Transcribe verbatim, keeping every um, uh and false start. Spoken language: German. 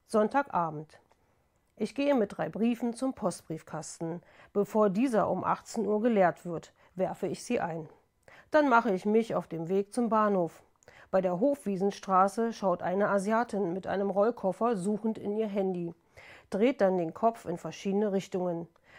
Sonntagabend. Ich gehe mit drei Briefen zum Postbriefkasten. Bevor dieser um achtzehn Uhr geleert wird, werfe ich sie ein. Dann mache ich mich auf den Weg zum Bahnhof. Bei der Hofwiesenstraße schaut eine Asiatin mit einem Rollkoffer suchend in ihr Handy, dreht dann den Kopf in verschiedene Richtungen.